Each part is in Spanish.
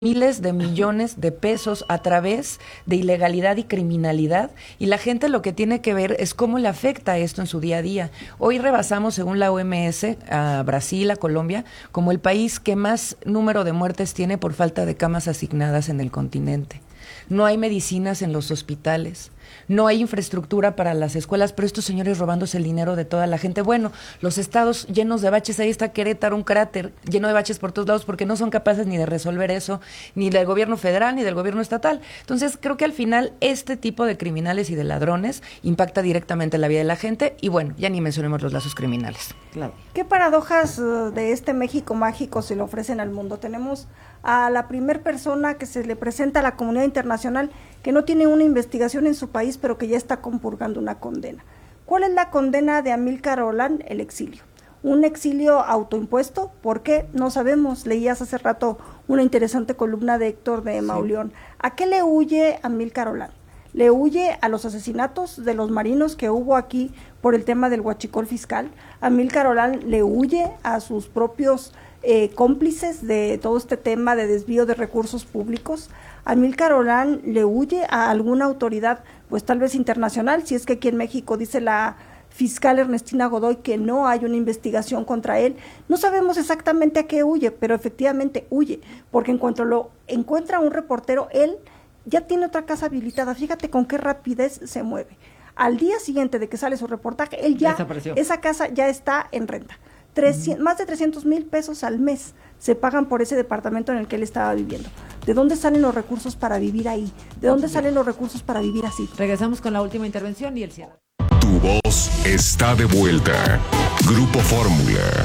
miles de millones de pesos a través de ilegalidad y criminalidad, y la gente lo que tiene que ver es cómo le afecta esto en su día a día. Hoy rebasamos, según la OMS, a Brasil, a Colombia, como el país que más número de muertes tiene por falta de camas asignadas en el continente. No hay medicinas en los hospitales, no hay infraestructura para las escuelas, pero estos señores robándose el dinero de toda la gente. Bueno, los estados llenos de baches, ahí está Querétaro, un cráter lleno de baches por todos lados, porque no son capaces ni de resolver eso, ni del gobierno federal, ni del gobierno estatal. Entonces, creo que al final este tipo de criminales y de ladrones impacta directamente la vida de la gente, y bueno, ya ni mencionemos los lazos criminales. Claro. ¿Qué paradojas de este México mágico se le ofrecen al mundo? Tenemos a la primer persona que se le presenta a la comunidad internacional que no tiene una investigación en su país, pero que ya está compurgando una condena. ¿Cuál es la condena de Amílcar Olán? El exilio. Un exilio autoimpuesto, ¿por qué? No sabemos. Leías hace rato una interesante columna de Héctor de Mauleón. ¿A qué le huye Amílcar Olán? Le huye a los asesinatos de los marinos que hubo aquí por el tema del huachicol fiscal. Amílcar Olán le huye a sus propios cómplices de todo este tema de desvío de recursos públicos. Amílcar Olán le huye a alguna autoridad, pues tal vez internacional, si es que aquí en México dice la fiscal Ernestina Godoy que no hay una investigación contra él. No sabemos exactamente a qué huye, pero efectivamente huye, porque en cuanto lo encuentra un reportero, él ya tiene otra casa habilitada. Fíjate con qué rapidez se mueve. Al día siguiente de que sale su reportaje, él ya, esa casa ya está en renta. Más de 300,000 pesos al mes se pagan por ese departamento en el que él estaba viviendo. ¿De dónde salen los recursos para vivir ahí? ¿De dónde salen los recursos para vivir así? Regresamos con la última intervención y el cierre. Tu voz está de vuelta. Grupo Fórmula.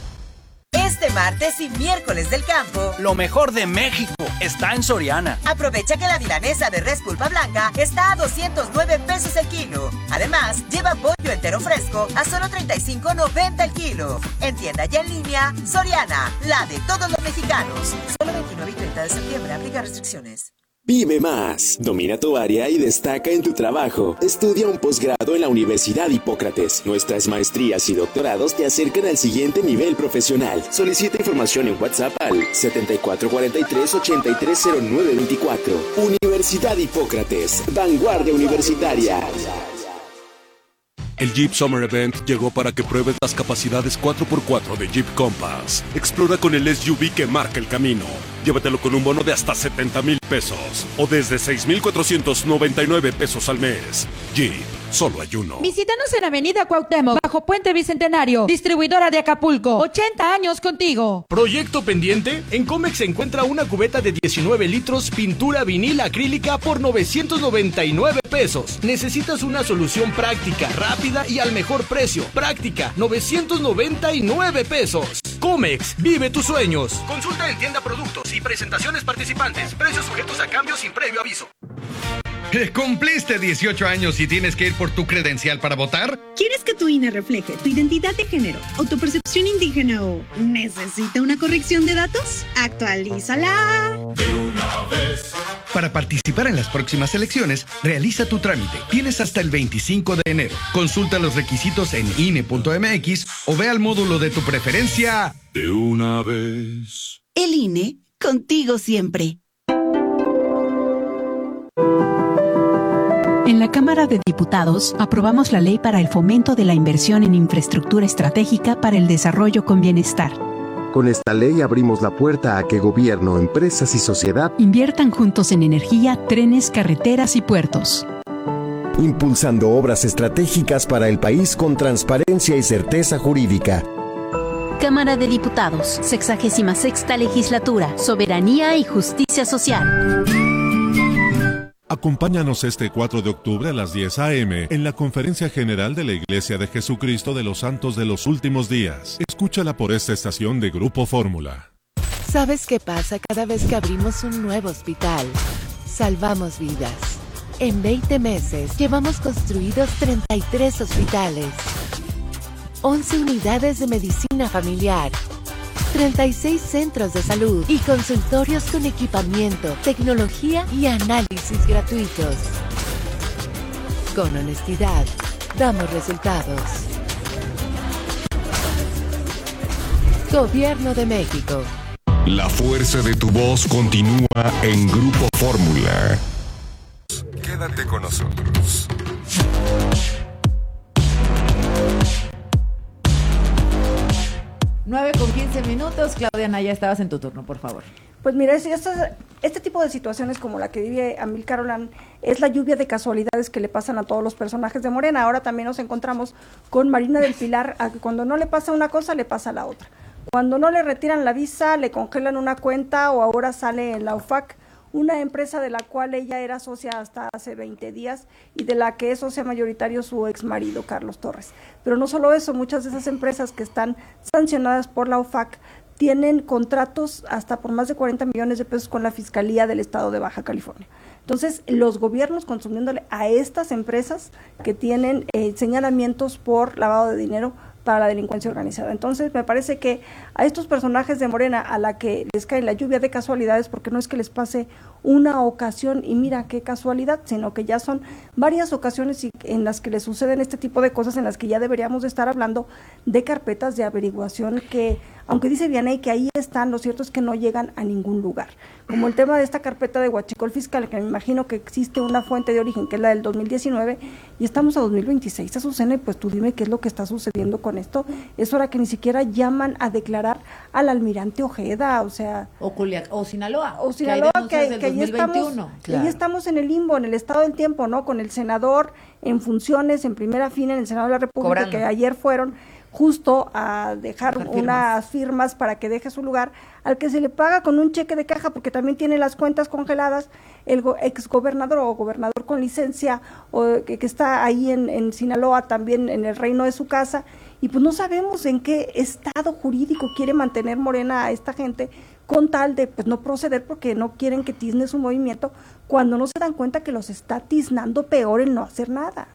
Este martes y miércoles del campo, lo mejor de México está en Soriana. Aprovecha que la milanesa de res pulpa blanca está a 209 pesos el kilo. Además, lleva pollo entero fresco a solo 35.90 el kilo. En tienda y en línea, Soriana, la de todos los mexicanos. Solo 29 y 30 de septiembre, aplica restricciones. Vive más, domina tu área y destaca en tu trabajo. Estudia un posgrado en la Universidad Hipócrates. Nuestras maestrías y doctorados te acercan al siguiente nivel profesional. Solicita información en WhatsApp al 7443-830924. Universidad Hipócrates, vanguardia universitaria. El Jeep Summer Event llegó para que pruebes las capacidades 4x4 de Jeep Compass. Explora con el SUV que marca el camino. Llévatelo con un bono de hasta 70,000 pesos o desde 6,499 pesos al mes. Jeep, solo hay uno. Visítanos en Avenida Cuauhtémoc, bajo Puente Bicentenario, distribuidora de Acapulco. 80 años contigo. ¿Proyecto pendiente? En Comex se encuentra una cubeta de 19 litros, pintura vinil acrílica por 999 pesos. Necesitas una solución práctica, rápida y al mejor precio. Práctica, 999 pesos. Comex, vive tus sueños. Consulta en tienda productos y presentaciones participantes. Precios sujetos a cambios sin previo aviso. ¿Cumpliste 18 años y tienes que ir por tu credencial para votar? ¿Quieres que tu INE refleje tu identidad de género o tu percepción indígena o necesita una corrección de datos? ¡Actualízala! De una vez. Para participar en las próximas elecciones, realiza tu trámite. Tienes hasta el 25 de enero. Consulta los requisitos en INE.mx o ve al módulo de tu preferencia. De una vez. El INE, contigo siempre. En la Cámara de Diputados aprobamos la Ley para el Fomento de la Inversión en Infraestructura Estratégica para el Desarrollo con Bienestar. Con esta ley abrimos la puerta a que gobierno, empresas y sociedad inviertan juntos en energía, trenes, carreteras y puertos. Impulsando obras estratégicas para el país con transparencia y certeza jurídica. Cámara de Diputados, 66ª Legislatura, Soberanía y Justicia Social. Acompáñanos este 4 de octubre a las 10 a.m. en la Conferencia General de la Iglesia de Jesucristo de los Santos de los Últimos Días. Escúchala por esta estación de Grupo Fórmula. ¿Sabes qué pasa cada vez que abrimos un nuevo hospital? Salvamos vidas. En 20 meses llevamos construidos 33 hospitales, 11 unidades de medicina familiar, 36 centros de salud y consultorios con equipamiento, tecnología y análisis gratuitos. Con honestidad, damos resultados. Gobierno de México. La fuerza de tu voz continúa en Grupo Fórmula. Quédate con nosotros. Nueve con 15 minutos. Claudia Naya, estabas en tu turno, por favor. Pues mira, este tipo de situaciones como la que vive Amílcar Olán es la lluvia de casualidades que le pasan a todos los personajes de Morena. Ahora también nos encontramos con Marina del Pilar, a que cuando no le pasa una cosa, le pasa la otra. Cuando no le retiran la visa, le congelan una cuenta, o ahora sale en la UFAC, una empresa de la cual ella era socia hasta hace 20 días y de la que es socia mayoritario su ex marido, Carlos Torres. Pero no solo eso, muchas de esas empresas que están sancionadas por la UFAC tienen contratos hasta por más de 40 millones de pesos con la Fiscalía del Estado de Baja California. Entonces, los gobiernos consumiéndole a estas empresas que tienen señalamientos por lavado de dinero para la delincuencia organizada. Entonces, me parece que a estos personajes de Morena, a la que les cae la lluvia de casualidades, porque no es que les pase una ocasión y mira qué casualidad, sino que ya son varias ocasiones en las que les suceden este tipo de cosas, en las que ya deberíamos de estar hablando de carpetas de averiguación que, aunque dice Vianey que ahí están, lo cierto es que no llegan a ningún lugar. Como el tema de esta carpeta de huachicol fiscal, que me imagino que existe una fuente de origen, que es la del 2019, y estamos a 2026, Azucena, pues tú dime qué es lo que está sucediendo con esto. Es hora que ni siquiera llaman a declarar al almirante Ojeda, o sea... O Sinaloa. O Sinaloa, que ahí 2021. Ahí estamos en el limbo, en el estado del tiempo, ¿no? Con el senador en funciones, en primera fila, en el Senado de la República, cobrando, que ayer fueron justo a dejar unas firmas para que deje su lugar, al que se le paga con un cheque de caja, porque también tiene las cuentas congeladas, el exgobernador o gobernador con licencia, o que está ahí en Sinaloa, también en el reino de su casa, y pues no sabemos en qué estado jurídico quiere mantener Morena a esta gente, con tal de pues no proceder, porque no quieren que tizne su movimiento, cuando no se dan cuenta que los está tiznando peor en no hacer nada.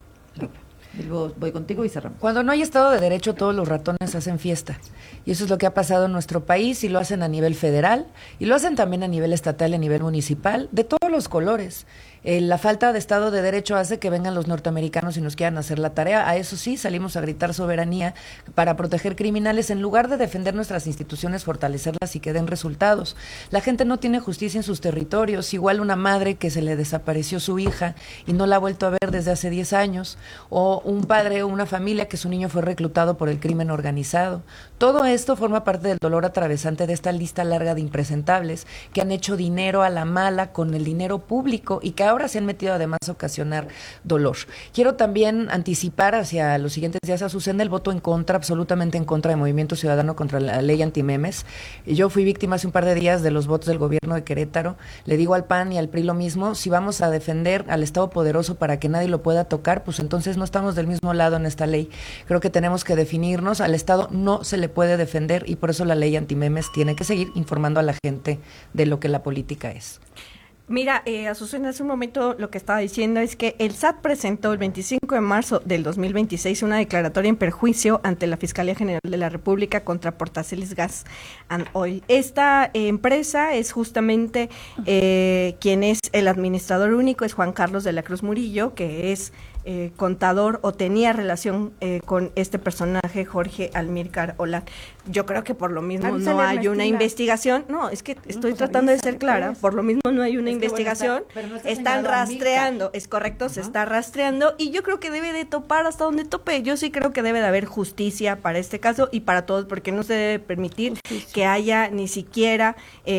Voy contigo y cerramos. Cuando no hay Estado de Derecho, todos los ratones hacen fiesta. Y eso es lo que ha pasado en nuestro país, y lo hacen a nivel federal, y lo hacen también a nivel estatal y a nivel municipal, de todos los colores. La falta de Estado de Derecho hace que vengan los norteamericanos y nos quieran hacer la tarea. A eso sí, salimos a gritar soberanía para proteger criminales, en lugar de defender nuestras instituciones, fortalecerlas y que den resultados. La gente no tiene justicia en sus territorios, igual una madre que se le desapareció su hija y no la ha vuelto a ver desde hace 10 años, o un padre o una familia que su niño fue reclutado por el crimen organizado. Todo esto forma parte del dolor atravesante de esta lista larga de impresentables que han hecho dinero a la mala con el dinero público y que ahora se han metido además a ocasionar dolor. Quiero también anticipar hacia los siguientes días, Azucena, el voto en contra, absolutamente en contra de Movimiento Ciudadano contra la ley antimemes. Yo fui víctima hace un par de días de los votos del gobierno de Querétaro. Le digo al PAN y al PRI lo mismo: si vamos a defender al Estado poderoso para que nadie lo pueda tocar, pues entonces no estamos del mismo lado en esta ley. Creo que tenemos que definirnos. Al Estado no se le puede defender, y por eso la ley antimemes tiene que seguir informando a la gente de lo que la política es. Mira, Azucena, hace un momento lo que estaba diciendo es que el SAT presentó el 25 de marzo del 2026 una declaratoria en perjuicio ante la Fiscalía General de la República contra Portacelis Gas and Oil. Esta empresa es justamente quien es el administrador único, es Juan Carlos de la Cruz Murillo, que es contador o tenía relación con este personaje, Jorge Amílcar Olán. Yo creo que por lo mismo no hay una investigación. No, es que estoy tratando de ser clara. Por lo mismo no hay una investigación. Están rastreando, es correcto, se está rastreando, y yo creo que debe de topar hasta donde tope. Yo sí creo que debe de haber justicia para este caso y para todos, porque no se debe permitir que haya ni siquiera,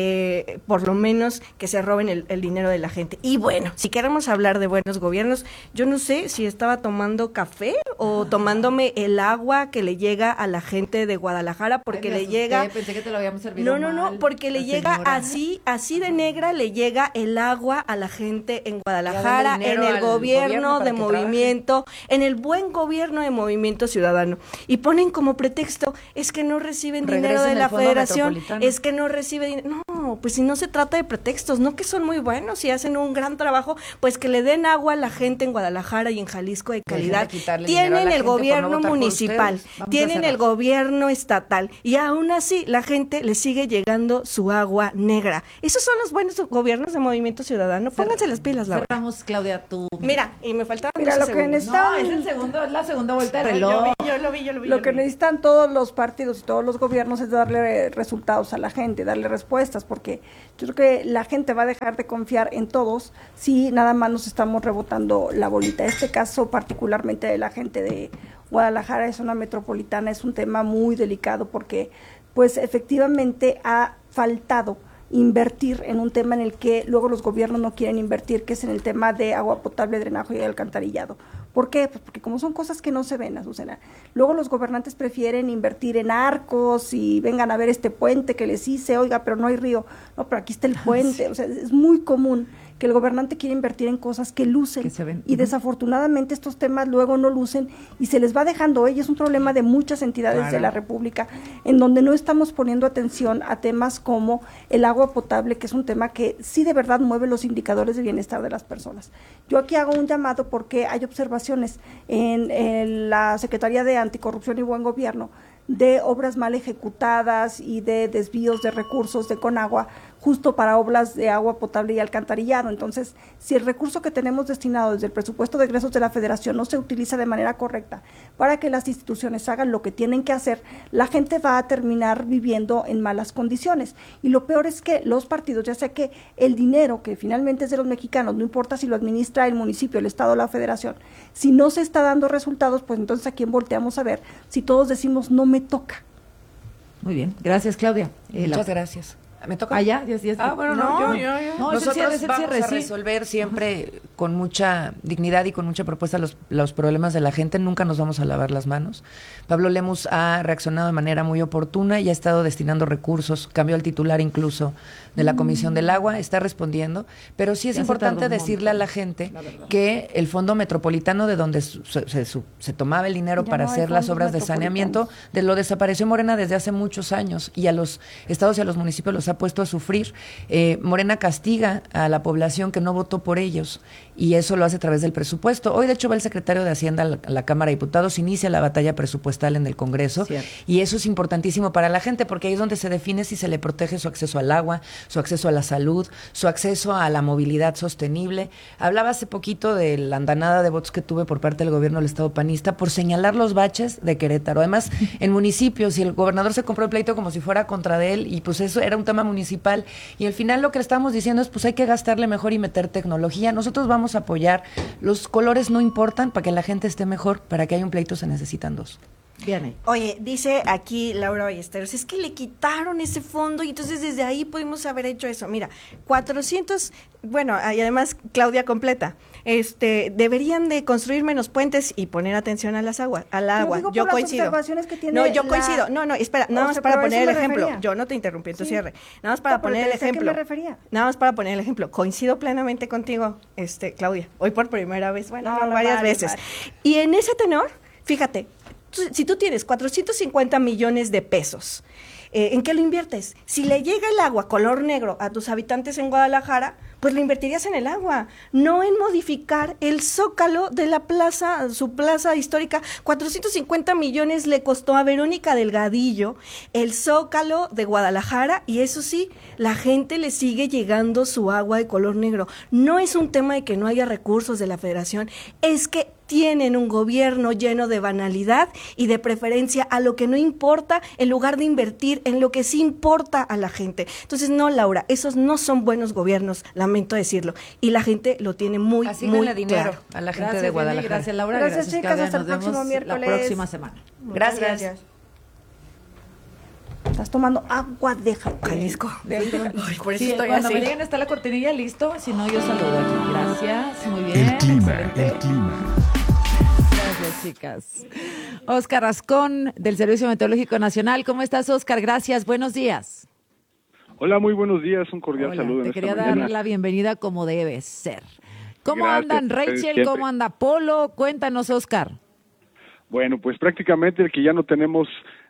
por lo menos, que se roben el dinero de la gente. Y bueno, si queremos hablar de buenos gobiernos, yo no sé si estaba tomando café o tomándome el agua que le llega a la gente de Guadalajara, porque le llega... Pensé que te lo habíamos servido No, porque le llega así de negra, le llega el agua a la gente en Guadalajara, en el gobierno de Movimiento, en el buen gobierno de Movimiento Ciudadano. Y ponen como pretexto, es que no reciben dinero de la Federación, es que no recibe dinero. No, gobierno, pues si no se trata de pretextos, no que son muy buenos y hacen un gran trabajo, pues que le den agua a la gente en Guadalajara y en Jalisco de calidad. Tienen el gobierno municipal, tienen el gobierno estatal y aún así la gente le sigue llegando su agua negra. Esos son los buenos gobiernos de Movimiento Ciudadano. Pónganse las pilas, Laura. Cerramos, Claudia, tú. Mira, y me faltaban Mira, lo que necesitan... No, es la segunda vuelta de reloj. Yo lo vi. Lo que necesitan todos los partidos y todos los gobiernos es darle resultados a la gente, darle respuestas, porque yo creo que la gente va a dejar de confiar en todos si nada más nos estamos rebotando la bolita. Este caso particularmente de la gente de Guadalajara, de zona metropolitana, es un tema muy delicado porque pues efectivamente ha faltado invertir en un tema en el que luego los gobiernos no quieren invertir, que es en el tema de agua potable, drenaje y alcantarillado. ¿Por qué? Pues porque como son cosas que no se ven, Azucena, luego los gobernantes prefieren invertir en arcos y vengan a ver este puente que les hice, oiga, pero no hay río, no, pero aquí está el puente, o sea, es muy común que el gobernante quiere invertir en cosas que lucen, que se ven. Y desafortunadamente estos temas luego no lucen y se les va dejando, y es un problema de muchas entidades de la República, en donde no estamos poniendo atención a temas como el agua potable, que es un tema que sí de verdad mueve los indicadores de bienestar de las personas. Yo aquí hago un llamado porque hay observaciones en la Secretaría de Anticorrupción y Buen Gobierno de obras mal ejecutadas y de desvíos de recursos de Conagua justo para obras de agua potable y alcantarillado. Entonces, si el recurso que tenemos destinado desde el presupuesto de egresos de la Federación no se utiliza de manera correcta para que las instituciones hagan lo que tienen que hacer, la gente va a terminar viviendo en malas condiciones. Y lo peor es que los partidos, ya sea que el dinero que finalmente es de los mexicanos, no importa si lo administra el municipio, el Estado o la Federación, si no se está dando resultados, pues entonces a quién volteamos a ver si todos decimos no me toca. Muy bien, gracias, Claudia. Muchas gracias. ¿Me toca? Ah, ya. Bueno, No, nosotros vamos a resolver siempre con mucha dignidad y con mucha propuesta los problemas de la gente. Nunca nos vamos a lavar las manos. Pablo Lemus ha reaccionado de manera muy oportuna y ha estado destinando recursos. Cambió el titular incluso de la Comisión del Agua. Está respondiendo. Pero sí es importante decirle a la gente que el Fondo Metropolitano, de donde se tomaba el dinero para hacer las obras de saneamiento, lo desapareció Morena desde hace muchos años y a los estados y a los municipios los ha puesto a sufrir. Morena castiga a la población que no votó por ellos y eso lo hace a través del presupuesto. Hoy de hecho va el secretario de Hacienda a la Cámara de Diputados, inicia la batalla presupuestal en el Congreso. Cierto. Y eso es importantísimo para la gente porque ahí es donde se define si se le protege su acceso al agua, su acceso a la salud, su acceso a la movilidad sostenible. Hablaba hace poquito de la andanada de votos que tuve por parte del gobierno del Estado panista por señalar los baches de Querétaro. Además, en municipios, y el gobernador se compró el pleito como si fuera contra de él y pues eso era un tema municipal y al final lo que le estamos diciendo es pues hay que gastarle mejor y meter tecnología. Nosotros vamos a apoyar, los colores no importan, para que la gente esté mejor, para que haya un pleito se necesitan dos. Bien. Oye, dice aquí Laura Ballesteros, es que le quitaron ese fondo y entonces desde ahí pudimos haber hecho eso. Mira, 400, bueno, y además Claudia completa, deberían de construir menos puentes y poner atención a las aguas, al agua. Yo coincido. Coincido. No, espera, nada más para poner el ejemplo. Yo no te interrumpí en tu cierre. Nada más para poner el ejemplo. ¿A qué me refería? Nada más para poner el ejemplo. Coincido plenamente contigo, Claudia. Hoy por primera vez, varias veces. Y en ese tenor, fíjate, si tú tienes 450 millones de pesos, ¿en qué lo inviertes? Si le llega el agua color negro a tus habitantes en Guadalajara, pues lo invertirías en el agua, no en modificar el zócalo de la plaza, su plaza histórica. 450 millones le costó a Verónica Delgadillo el zócalo de Guadalajara y eso sí, la gente le sigue llegando su agua de color negro. No es un tema de que no haya recursos de la Federación, es que tienen un gobierno lleno de banalidad y de preferencia a lo que no importa en lugar de invertir en lo que sí importa a la gente. Entonces, no, Laura, esos no son buenos gobiernos, lamento decirlo. Y la gente lo tiene muy dinero claro. A la gente de Guadalajara. Gracias, Laura. Gracias, chicas. Hasta el próximo miércoles. La próxima semana. Gracias. Estás tomando agua de Jalisco. Por eso estoy cuando así. Me lleguen está la cortinilla, listo. Si no, yo saludo aquí. Gracias. Muy bien. El clima. Gracias, chicas. Óscar Rascón, del Servicio Meteorológico Nacional. ¿Cómo estás, Óscar? Gracias. Buenos días. Hola, muy buenos días. Un cordial saludo. Te quería dar la bienvenida como debe ser. ¿Cómo andan Rachel? ¿Cómo anda Polo? Cuéntanos, Óscar. Bueno, pues prácticamente el que ya no tenemos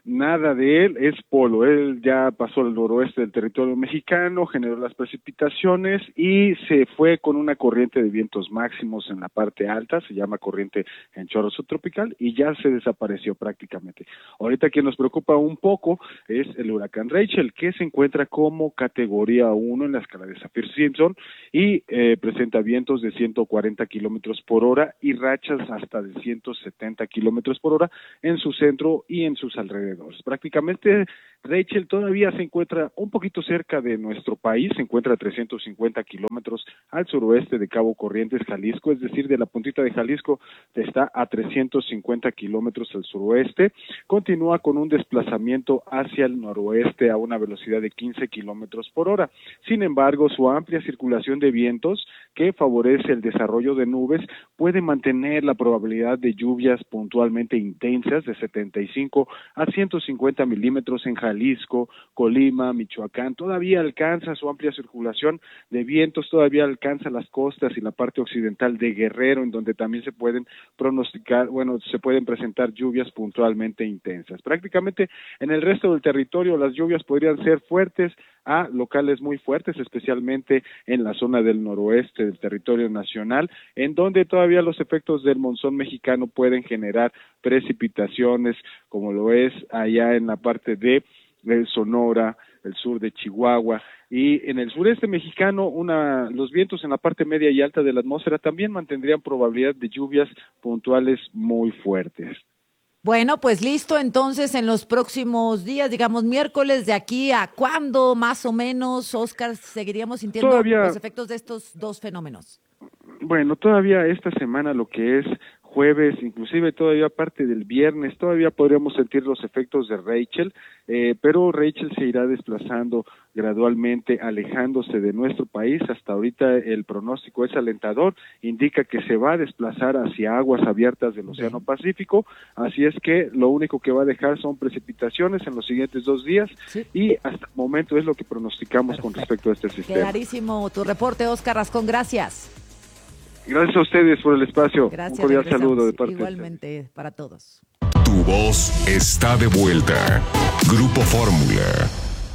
nada de él, es polo. Él ya pasó al noroeste del territorio mexicano, generó las precipitaciones y se fue con una corriente de vientos máximos en la parte alta, se llama corriente en chorro subtropical, y ya se desapareció prácticamente. Ahorita quien nos preocupa un poco es el huracán Rachel, que se encuentra como categoría 1 en la escala de Saffir-Simpson y presenta vientos de 140 kilómetros por hora y rachas hasta de 170 kilómetros por hora en su centro y en sus alrededores. Prácticamente Rachel todavía se encuentra un poquito cerca de nuestro país, se encuentra a 350 kilómetros al suroeste de Cabo Corrientes, Jalisco, es decir, de la puntita de Jalisco está a 350 kilómetros al suroeste, continúa con un desplazamiento hacia el noroeste a una velocidad de 15 kilómetros por hora. Sin embargo, su amplia circulación de vientos, que favorece el desarrollo de nubes, puede mantener la probabilidad de lluvias puntualmente intensas de 75 a 150 milímetros en Jalisco, Colima, Michoacán. Todavía alcanza su amplia circulación de vientos, todavía alcanza las costas y la parte occidental de Guerrero, en donde también se pueden pronosticar, se pueden presentar lluvias puntualmente intensas. Prácticamente en el resto del territorio las lluvias podrían ser fuertes a locales muy fuertes, especialmente en la zona del noroeste del territorio nacional, en donde todavía los efectos del monzón mexicano pueden generar precipitaciones, como lo es allá en la parte de Sonora, el sur de Chihuahua, y en el sureste mexicano los vientos en la parte media y alta de la atmósfera también mantendrían probabilidad de lluvias puntuales muy fuertes. Bueno, pues listo, entonces en los próximos días, digamos miércoles, de aquí a cuándo más o menos, Oscar, seguiríamos sintiendo los efectos de estos dos fenómenos. Bueno, todavía esta semana, lo que es jueves, inclusive todavía parte del viernes, todavía podríamos sentir los efectos de Rachel, pero Rachel se irá desplazando gradualmente, alejándose de nuestro país. Hasta ahorita el pronóstico es alentador, indica que se va a desplazar hacia aguas abiertas del Océano Pacífico, así es que lo único que va a dejar son precipitaciones en los siguientes 2 días, y hasta el momento es lo que pronosticamos con respecto a este sistema. Clarísimo tu reporte, Oscar Rascón, gracias. Gracias a ustedes por el espacio. Gracias, un cordial saludo de parte igualmente para todos. Tu voz está de vuelta. Grupo Fórmula.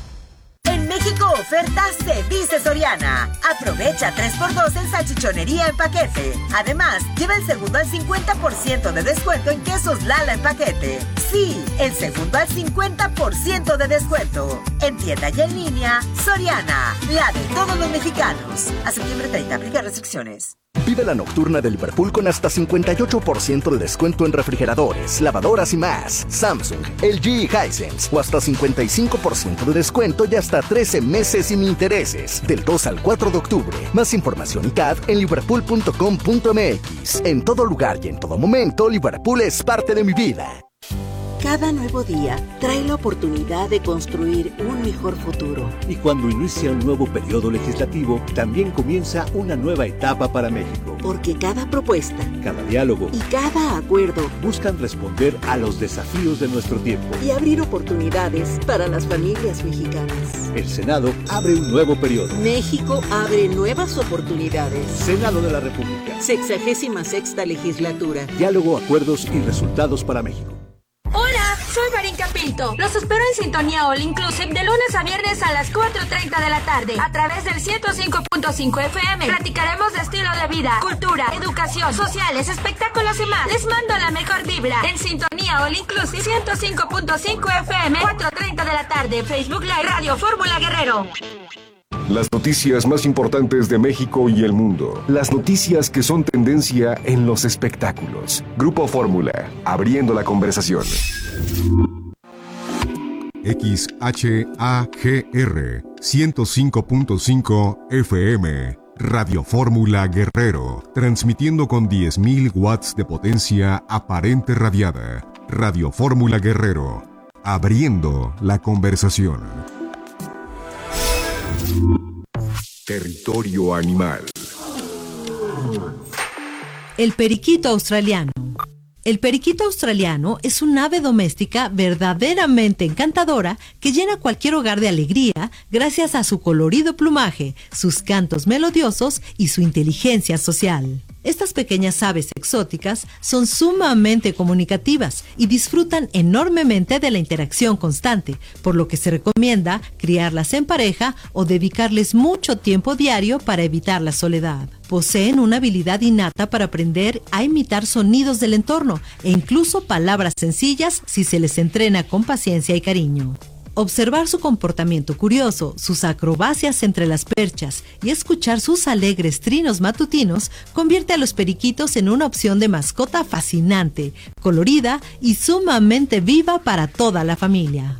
En México, ofertas se dice Soriana. Aprovecha 3x2 en salchichonería en paquete. Además, lleva el segundo al 50% de descuento en quesos Lala en paquete. Sí, el segundo al 50% de descuento. En tienda y en línea, Soriana, la de todos los mexicanos. A septiembre 30, aplica restricciones. Vive la nocturna de Liverpool con hasta 58% de descuento en refrigeradores, lavadoras y más. Samsung, LG y Hisense. O hasta 55% de descuento y hasta 13 meses sin intereses. Del 2 al 4 de octubre. Más información y CAD en liverpool.com.mx. En todo lugar y en todo momento, Liverpool es parte de mi vida. Cada nuevo día trae la oportunidad de construir un mejor futuro. Y cuando inicia un nuevo periodo legislativo, también comienza una nueva etapa para México. Porque cada propuesta, cada diálogo y cada acuerdo buscan responder a los desafíos de nuestro tiempo y abrir oportunidades para las familias mexicanas. El Senado abre un nuevo periodo. México abre nuevas oportunidades. Senado de la República. 66ª legislatura. Diálogo, acuerdos y resultados para México. Hola, soy Marinka Pinto. Los espero en Sintonía All Inclusive de lunes a viernes a las 4:30 de la tarde a través del 105.5 FM. Platicaremos de estilo de vida, cultura, educación, sociales, espectáculos y más. Les mando la mejor vibra en Sintonía All Inclusive 105.5 FM, 4:30 de la tarde. Facebook Live, Radio Fórmula Guerrero. Las noticias más importantes de México y el mundo. Las noticias que son tendencia en los espectáculos. Grupo Fórmula, abriendo la conversación. XHAGR 105.5 FM. Radio Fórmula Guerrero. Transmitiendo con 10.000 watts de potencia aparente radiada. Radio Fórmula Guerrero. Abriendo la conversación. Territorio animal. El periquito australiano. El periquito australiano es un ave doméstica verdaderamente encantadora que llena cualquier hogar de alegría gracias a su colorido plumaje, sus cantos melodiosos y su inteligencia social. Estas pequeñas aves exóticas son sumamente comunicativas y disfrutan enormemente de la interacción constante, por lo que se recomienda criarlas en pareja o dedicarles mucho tiempo diario para evitar la soledad. Poseen una habilidad innata para aprender a imitar sonidos del entorno e incluso palabras sencillas si se les entrena con paciencia y cariño. Observar su comportamiento curioso, sus acrobacias entre las perchas y escuchar sus alegres trinos matutinos convierte a los periquitos en una opción de mascota fascinante, colorida y sumamente viva para toda la familia.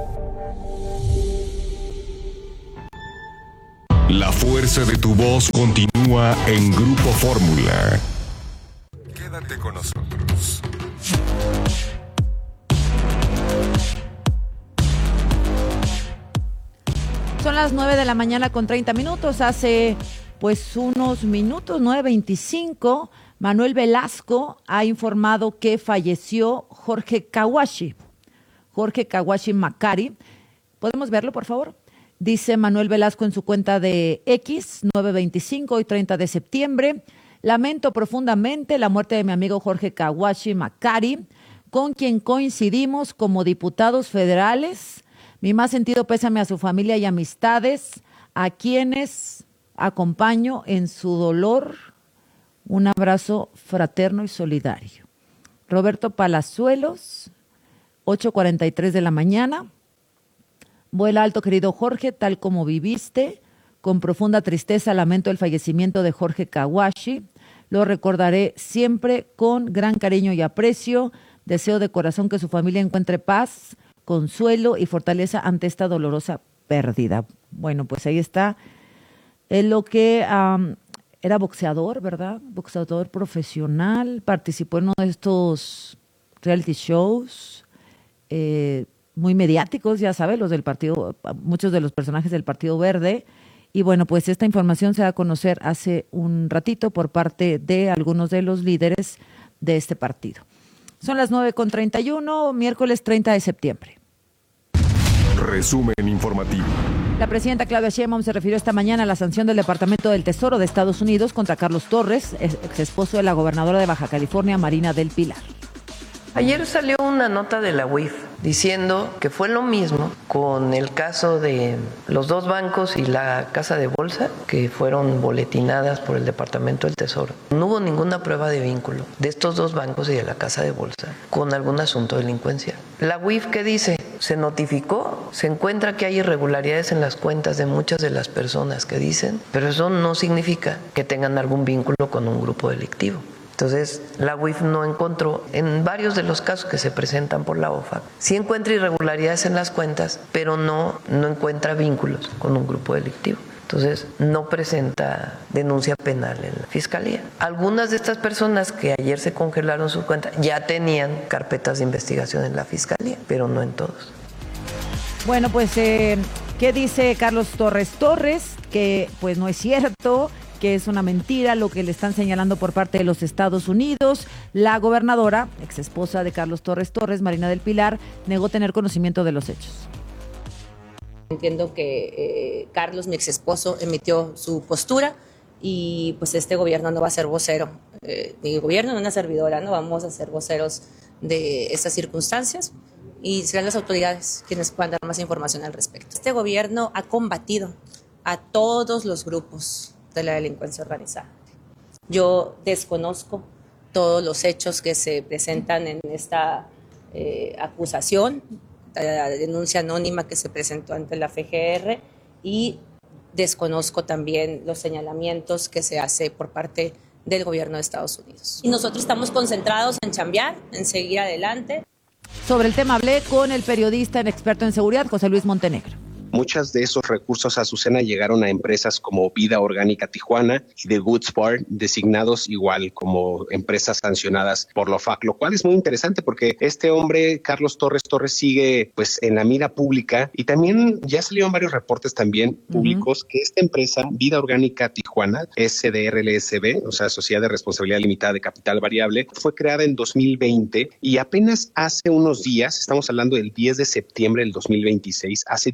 La fuerza de tu voz continúa en Grupo Fórmula. Quédate con nosotros. Son las 9 de la mañana con 30 minutos. Hace pues unos minutos, 9:25, Manuel Velasco ha informado que falleció Jorge Kawashi Macari. ¿Podemos verlo, por favor? Dice Manuel Velasco en su cuenta de X, 9:25, hoy 30 de septiembre. Lamento profundamente la muerte de mi amigo Jorge Kawashi Macari, con quien coincidimos como diputados federales. Mi más sentido pésame a su familia y amistades, a quienes acompaño en su dolor. Un abrazo fraterno y solidario. Roberto Palazuelos, 8:43 de la mañana. Vuela alto, querido Jorge, tal como viviste. Con profunda tristeza lamento el fallecimiento de Jorge Kawashi. Lo recordaré siempre con gran cariño y aprecio. Deseo de corazón que su familia encuentre paz, consuelo y fortaleza ante esta dolorosa pérdida. Bueno, pues ahí está. Es lo que era boxeador, ¿verdad? Boxeador profesional. Participó en uno de estos reality shows muy mediáticos, ya sabe, los del partido, muchos de los personajes del Partido Verde. Y bueno, pues esta información se da a conocer hace un ratito por parte de algunos de los líderes de este partido. Son las 9:31, miércoles 30 de septiembre. Resumen informativo. La presidenta Claudia Sheinbaum se refirió esta mañana a la sanción del Departamento del Tesoro de Estados Unidos contra Carlos Torres, ex esposo de la gobernadora de Baja California, Marina del Pilar. Ayer salió una nota de la UIF diciendo que fue lo mismo con el caso de los dos bancos y la casa de bolsa que fueron boletinadas por el Departamento del Tesoro. No hubo ninguna prueba de vínculo de estos dos bancos y de la casa de bolsa con algún asunto delincuencial. La UIF, ¿qué dice? Se notificó, se encuentra que hay irregularidades en las cuentas de muchas de las personas que dicen, pero eso no significa que tengan algún vínculo con un grupo delictivo. Entonces, la UIF no encontró, en varios de los casos que se presentan por la OFAC, sí encuentra irregularidades en las cuentas, pero no encuentra vínculos con un grupo delictivo. Entonces, no presenta denuncia penal en la Fiscalía. Algunas de estas personas que ayer se congelaron su cuenta ya tenían carpetas de investigación en la Fiscalía, pero no en todos. Bueno, pues, ¿qué dice Carlos Torres? Que pues no es cierto, que es una mentira lo que le están señalando por parte de los Estados Unidos. La gobernadora, ex esposa de Carlos Torres, Marina del Pilar, negó tener conocimiento de los hechos. Entiendo que Carlos, mi ex esposo, emitió su postura y pues este gobierno no va a ser vocero. Mi gobierno, una servidora, no vamos a ser voceros de estas circunstancias y serán las autoridades quienes puedan dar más información al respecto. Este gobierno ha combatido a todos los grupos de la delincuencia organizada. Yo desconozco todos los hechos que se presentan en esta acusación, la denuncia anónima que se presentó ante la FGR, y desconozco también los señalamientos que se hace por parte del gobierno de Estados Unidos. Y nosotros estamos concentrados en chambear, en seguir adelante. Sobre el tema hablé con el periodista y experto en seguridad, José Luis Montenegro. Muchos de esos recursos, Azucena, llegaron a empresas como Vida Orgánica Tijuana y The Goods Bar, designados igual como empresas sancionadas por la OFAC, lo cual es muy interesante porque este hombre, Carlos Torres, sigue pues en la mira pública, y también ya salieron varios reportes también públicos que esta empresa, Vida Orgánica Tijuana, SDRLSB, o sea, Sociedad de Responsabilidad Limitada de Capital Variable, fue creada en 2020 y apenas hace unos días, estamos hablando del 10 de septiembre del 2026, hace 19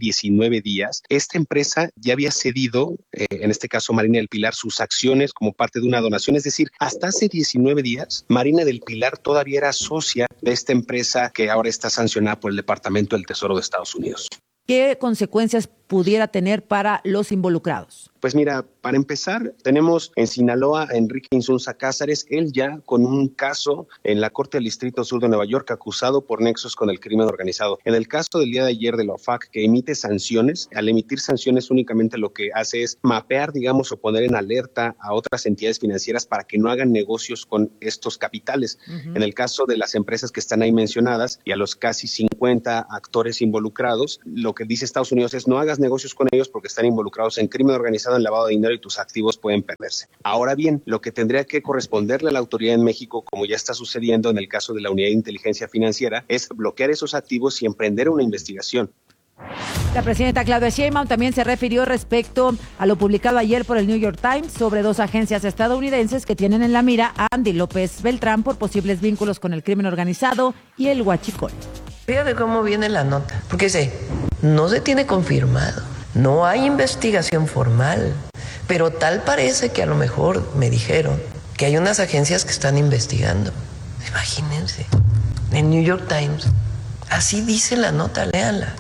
19 días, esta empresa ya había cedido, en este caso Marina del Pilar, sus acciones como parte de una donación. Es decir, hasta hace 19 días, Marina del Pilar todavía era socia de esta empresa que ahora está sancionada por el Departamento del Tesoro de Estados Unidos. ¿Qué consecuencias pudiera tener para los involucrados? Pues mira, para empezar, tenemos en Sinaloa a Enrique Insunza Cázares, él ya con un caso en la Corte del Distrito Sur de Nueva York, acusado por nexos con el crimen organizado. En el caso del día de ayer de la OFAC, que emite sanciones, al emitir sanciones únicamente lo que hace es mapear, digamos, o poner en alerta a otras entidades financieras para que no hagan negocios con estos capitales. En el caso de las empresas que están ahí mencionadas y a los casi 50 actores involucrados, lo que dice Estados Unidos es no hagas negocios con ellos porque están involucrados en crimen organizado, en lavado de dinero y tus activos pueden perderse. Ahora bien, lo que tendría que corresponderle a la autoridad en México, como ya está sucediendo en el caso de la Unidad de Inteligencia Financiera, es bloquear esos activos y emprender una investigación. La presidenta Claudia Sheinbaum también se refirió respecto a lo publicado ayer por el New York Times sobre 2 agencias estadounidenses que tienen en la mira a Andy López Beltrán por posibles vínculos con el crimen organizado y el huachicol. Fíjate cómo viene la nota, porque dice, no se tiene confirmado, no hay investigación formal, pero tal parece que a lo mejor me dijeron que hay unas agencias que están investigando. Imagínense, en New York Times, así dice la nota, léanla.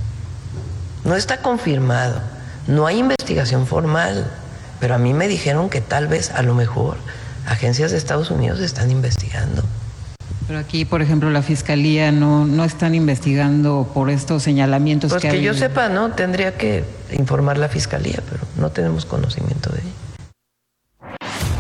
No está confirmado, no hay investigación formal, pero a mí me dijeron que tal vez, a lo mejor, agencias de Estados Unidos están investigando. Pero aquí, por ejemplo, la Fiscalía no están investigando por estos señalamientos pues que que hay. Yo sepa, ¿no? Tendría que informar la Fiscalía, pero no tenemos conocimiento de ello.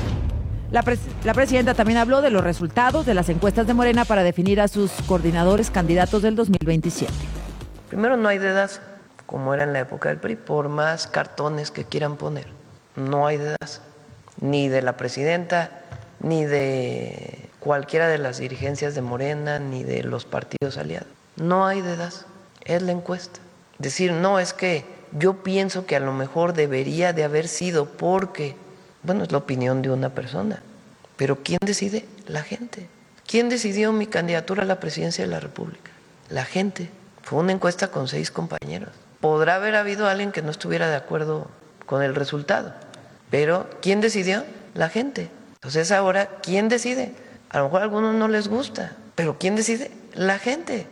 La presidenta también habló de los resultados de las encuestas de Morena para definir a sus coordinadores candidatos del 2027. Primero, no hay dedazo, como era en la época del PRI, por más cartones que quieran poner. No hay dedazo, ni de la presidenta, ni de cualquiera de las dirigencias de Morena, ni de los partidos aliados. No hay dedazo, es la encuesta. Decir, no, es que yo pienso que a lo mejor debería de haber sido porque, bueno, es la opinión de una persona, pero ¿quién decide? La gente. ¿Quién decidió mi candidatura a la presidencia de la República? La gente. Fue una encuesta con 6 compañeros. Podrá haber habido alguien que no estuviera de acuerdo con el resultado, pero ¿quién decidió? La gente. Entonces ahora, ¿quién decide? A lo mejor a algunos no les gusta, pero ¿quién decide? La gente.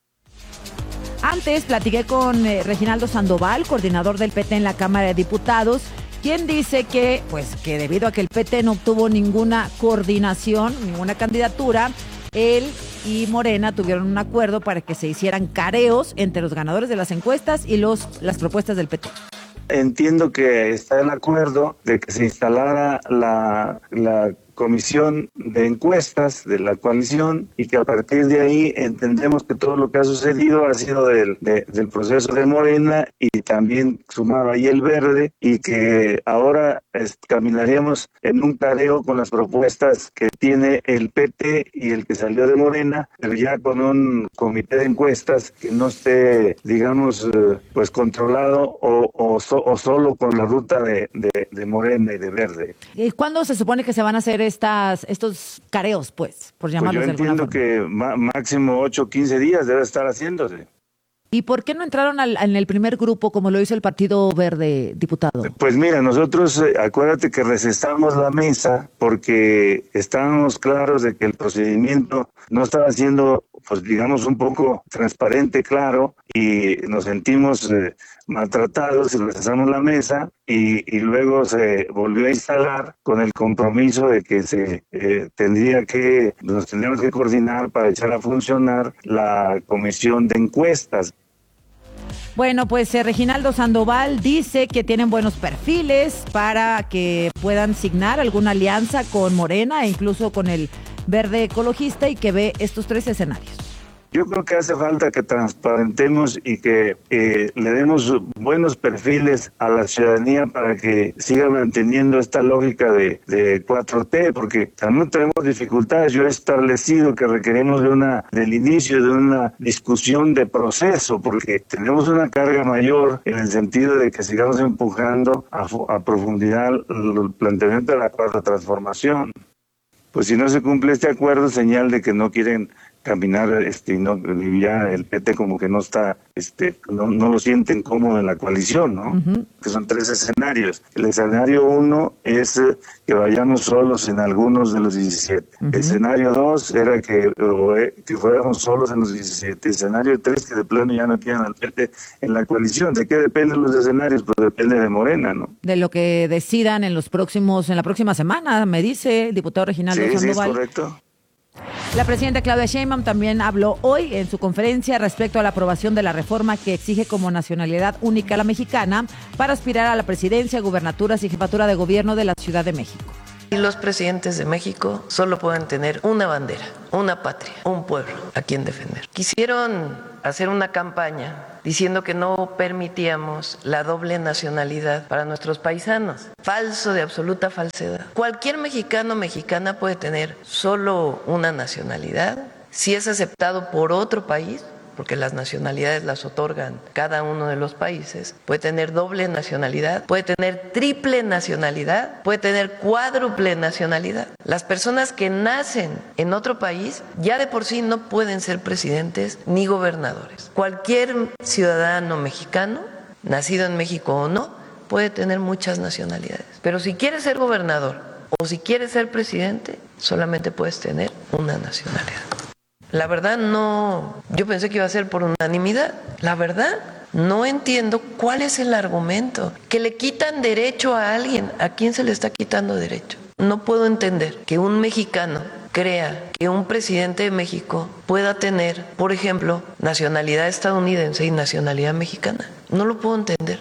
Antes platiqué con Reginaldo Sandoval, coordinador del PT en la Cámara de Diputados, quien dice que debido a que el PT no obtuvo ninguna coordinación, ninguna candidatura, él y Morena tuvieron un acuerdo para que se hicieran careos entre los ganadores de las encuestas y las propuestas del PT. Entiendo que está el acuerdo de que se instalara la comisión de encuestas de la coalición y que a partir de ahí entendemos que todo lo que ha sucedido ha sido del proceso de Morena y también sumado ahí el Verde y que ahora caminaríamos en un careo con las propuestas que tiene el PT y el que salió de Morena, pero ya con un comité de encuestas que no esté, digamos, pues controlado o solo con la ruta de Morena y de Verde. ¿Cuándo se supone que se van a hacer estos careos, por llamarlos de alguna forma? Yo entiendo que máximo 8 o 15 días debe estar haciéndose. ¿Y por qué no entraron en el primer grupo como lo hizo el Partido Verde, diputado? Pues mira, nosotros, acuérdate que recesamos la mesa porque estábamos claros de que el procedimiento no estaba siendo, pues digamos, un poco transparente, claro, y nos sentimos maltratados y recesamos la mesa y luego se volvió a instalar con el compromiso de que nos tendríamos que coordinar para echar a funcionar la comisión de encuestas. Bueno, pues Reginaldo Sandoval dice que tienen buenos perfiles para que puedan signar alguna alianza con Morena e incluso con el Verde Ecologista y que ve estos 3 escenarios. Yo creo que hace falta que transparentemos y que le demos buenos perfiles a la ciudadanía para que siga manteniendo esta lógica de 4T, porque también tenemos dificultades. Yo he establecido que requerimos del inicio de una discusión de proceso, porque tenemos una carga mayor en el sentido de que sigamos empujando a profundidad el planteamiento de la cuarta transformación. Pues si no se cumple este acuerdo, señal de que no quieren caminar, y no, ya el PT como que no está, no lo sienten cómodo en la coalición, ¿no? Que son 3 escenarios. El escenario 1 es que vayamos solos en algunos de los 17. El escenario 2 era que fuéramos solos en los 17. El escenario 3 que de plano ya no quieran al PT en la coalición. ¿De qué dependen los escenarios? Pues depende de Morena, ¿no? De lo que decidan en la próxima semana, me dice el diputado Reginaldo Sandoval. Sí, es correcto. La presidenta Claudia Sheinbaum también habló hoy en su conferencia respecto a la aprobación de la reforma que exige como nacionalidad única a la mexicana para aspirar a la presidencia, gubernaturas y jefatura de gobierno de la Ciudad de México. Y los presidentes de México solo pueden tener una bandera, una patria, un pueblo a quien defender. Quisieron hacer una campaña diciendo que no permitíamos la doble nacionalidad para nuestros paisanos. Falso, de absoluta falsedad. Cualquier mexicano o mexicana puede tener solo una nacionalidad si es aceptado por otro país, porque las nacionalidades las otorgan cada uno de los países. Puede tener doble nacionalidad, puede tener triple nacionalidad, puede tener cuádruple nacionalidad. Las personas que nacen en otro país ya de por sí no pueden ser presidentes ni gobernadores. Cualquier ciudadano mexicano, nacido en México o no, puede tener muchas nacionalidades. Pero si quieres ser gobernador o si quieres ser presidente, solamente puedes tener una nacionalidad. La verdad no, yo pensé que iba a ser por unanimidad. La verdad, no entiendo cuál es el argumento. Que le quitan derecho a alguien. ¿A quién se le está quitando derecho? No puedo entender que un mexicano crea que un presidente de México pueda tener, por ejemplo, nacionalidad estadounidense y nacionalidad mexicana. No lo puedo entender.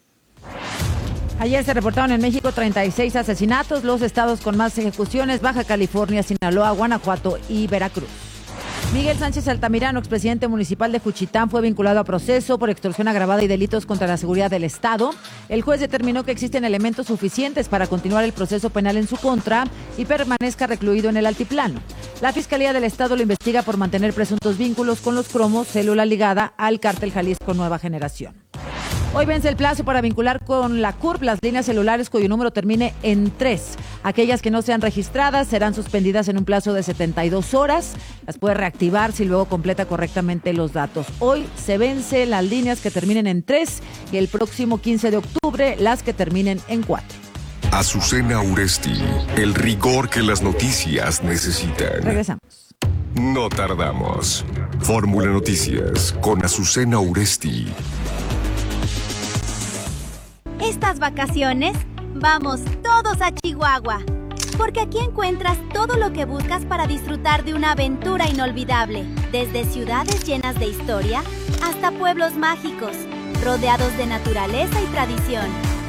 Ayer se reportaron en México 36 asesinatos. Los estados con más ejecuciones: Baja California, Sinaloa, Guanajuato y Veracruz. Miguel Sánchez Altamirano, expresidente municipal de Juchitán, fue vinculado a proceso por extorsión agravada y delitos contra la seguridad del Estado. El juez determinó que existen elementos suficientes para continuar el proceso penal en su contra y permanezca recluido en el altiplano. La Fiscalía del Estado lo investiga por mantener presuntos vínculos con los cromos, célula ligada al cártel Jalisco Nueva Generación. Hoy vence el plazo para vincular con la CURP las líneas celulares cuyo número termine en 3. Aquellas que no sean registradas serán suspendidas en un plazo de 72 horas. Las puede reactivar si luego completa correctamente los datos. Hoy se vence las líneas que terminen en 3 y el próximo 15 de octubre las que terminen en 4. Azucena Uresti, el rigor que las noticias necesitan. Regresamos. No tardamos. Fórmula Noticias con Azucena Uresti. Estas vacaciones, vamos todos a Chihuahua, porque aquí encuentras todo lo que buscas para disfrutar de una aventura inolvidable, desde ciudades llenas de historia hasta pueblos mágicos, rodeados de naturaleza y tradición.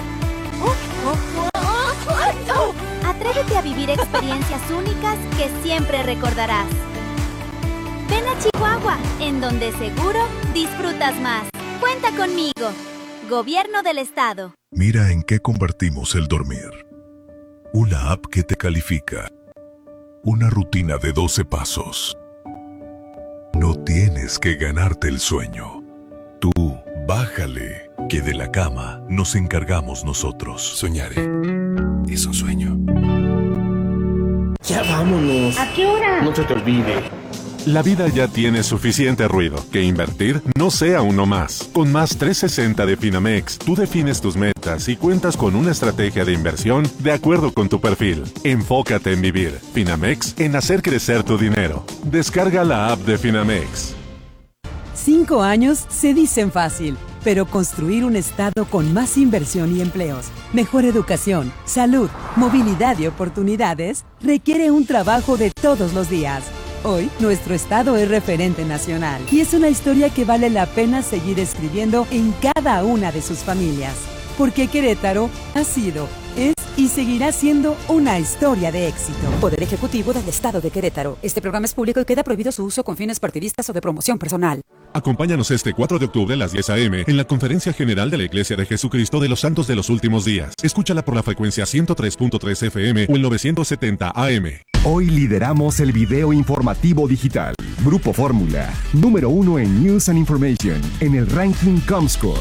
Atrévete a vivir experiencias únicas que siempre recordarás. Ven a Chihuahua, en donde seguro disfrutas más. Cuenta conmigo. Gobierno del Estado. Mira en qué convertimos el dormir. Una app que te califica. Una rutina de 12 pasos. No tienes que ganarte el sueño. Tú, bájale, que de la cama nos encargamos nosotros. Soñaré. Es un sueño. Ya vámonos. ¿A qué hora? No se te olvide. La vida ya tiene suficiente ruido. Que invertir no sea uno más. Con Más 360 de Finamex, tú defines tus metas y cuentas con una estrategia de inversión de acuerdo con tu perfil. Enfócate en vivir. Finamex, en hacer crecer tu dinero. Descarga la app de Finamex. 5 años se dicen fácil, pero construir un estado con más inversión y empleos, mejor educación, salud, movilidad y oportunidades requiere un trabajo de todos los días. Hoy, nuestro estado es referente nacional y es una historia que vale la pena seguir escribiendo en cada una de sus familias. Porque Querétaro ha sido, es y seguirá siendo una historia de éxito. Poder Ejecutivo del Estado de Querétaro. Este programa es público y queda prohibido su uso con fines partidistas o de promoción personal. Acompáñanos este 4 de octubre a las 10 a.m. en la Conferencia General de la Iglesia de Jesucristo de los Santos de los Últimos Días. Escúchala por la frecuencia 103.3 FM o el 970 AM. Hoy lideramos el video informativo digital. Grupo Fórmula, número 1 en News and Information, en el ranking Comscore.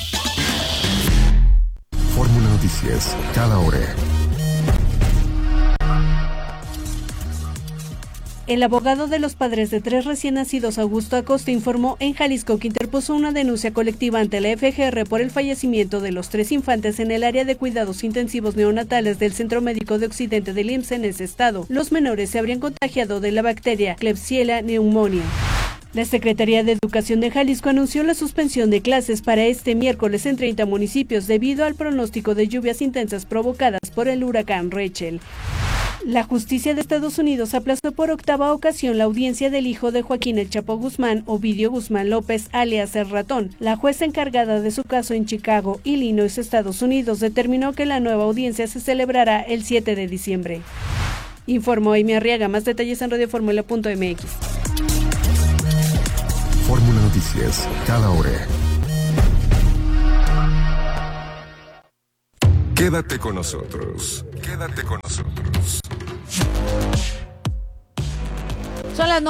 Fórmula Noticias, cada hora. El abogado de los padres de 3 recién nacidos, Augusto Acosta, informó en Jalisco que interpuso una denuncia colectiva ante la FGR por el fallecimiento de los 3 infantes en el área de cuidados intensivos neonatales del Centro Médico de Occidente del IMSS en ese estado. Los menores se habrían contagiado de la bacteria Klebsiella pneumoniae. La Secretaría de Educación de Jalisco anunció la suspensión de clases para este miércoles en 30 municipios debido al pronóstico de lluvias intensas provocadas por el huracán Rachel. La justicia de Estados Unidos aplazó por 8ª ocasión la audiencia del hijo de Joaquín El Chapo Guzmán, Ovidio Guzmán López, alias El Ratón. La jueza encargada de su caso en Chicago, Illinois, Estados Unidos, determinó que la nueva audiencia se celebrará el 7 de diciembre. Informó Amy Arriaga. Más detalles en radioformula.mx. Fórmula Noticias, cada hora. Quédate con nosotros. Quédate con nosotros. Son las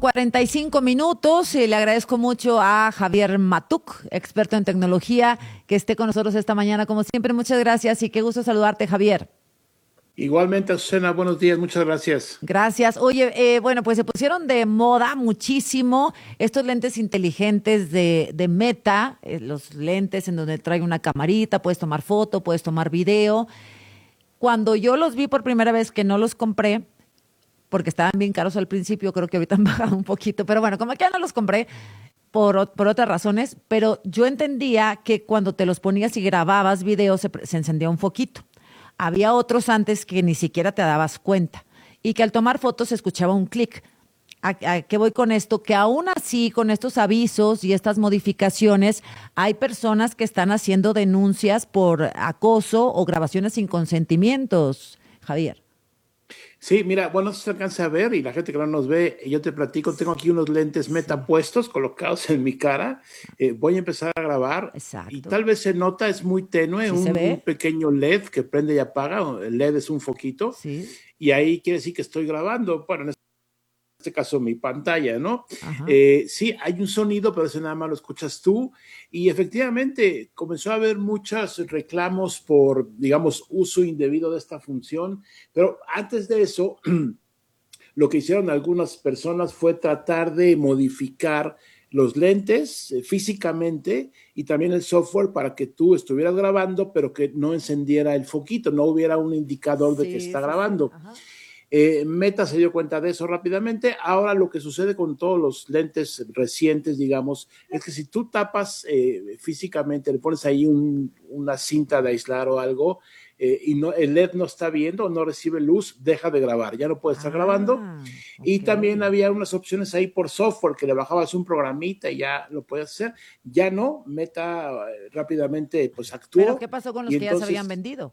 9:45 y le agradezco mucho a Javier Matuk, experto en tecnología, que esté con nosotros esta mañana. Como siempre, muchas gracias y qué gusto saludarte, Javier. Igualmente, Azucena, buenos días, muchas gracias. Gracias. Oye, bueno, pues se pusieron de moda muchísimo estos lentes inteligentes de Meta, los lentes en donde trae una camarita, puedes tomar foto, puedes tomar video. Cuando yo los vi por primera vez, que no los compré, porque estaban bien caros al principio, creo que ahorita han bajado un poquito, pero bueno, como que ya no los compré por otras razones, pero yo entendía que cuando te los ponías y grababas video se encendía un foquito. Había otros antes que ni siquiera te dabas cuenta y que al tomar fotos se escuchaba un clic. ¿A qué voy con esto? Que aún así, con estos avisos y estas modificaciones, hay personas que están haciendo denuncias por acoso o grabaciones sin consentimientos, Javier. Sí, mira, bueno, se alcanza a ver y la gente que no nos ve, yo te platico, tengo aquí unos lentes Meta puestos, colocados en mi cara, voy a empezar a grabar. Exacto. Y tal vez se nota, es muy tenue, ¿Sí un pequeño LED que prende y apaga, el LED es un foquito, sí. Y ahí quiere decir que estoy grabando, bueno, en este caso mi pantalla, ¿no? Sí, hay un sonido, pero ese nada más lo escuchas tú, y efectivamente comenzó a haber muchos reclamos por, digamos, uso indebido de esta función, pero antes de eso, lo que hicieron algunas personas fue tratar de modificar los lentes físicamente y también el software para que tú estuvieras grabando, pero que no encendiera el foquito, no hubiera un indicador de que está grabando. Meta se dio cuenta de eso rápidamente. Ahora lo que sucede con todos los lentes recientes, digamos, es que si tú tapas físicamente, le pones ahí una cinta de aislar o algo, y no, el LED no está viendo, no recibe luz, deja de grabar, ya no puede estar grabando. Okay. Y también había unas opciones ahí por software que le bajabas un programita y ya lo puedes hacer. Ya no, Meta rápidamente pues actuó. ¿Pero qué pasó con los que entonces, ya se habían vendido?